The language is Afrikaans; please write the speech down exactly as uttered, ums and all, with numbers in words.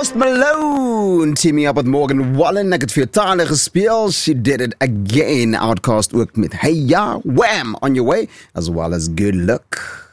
Post Malone teaming up with Morgan Wallen. Ek het vir Tana gespeel. She did it again. Outcast ook met Hey Ya, Wham! On Your Way, as well as Good Luck.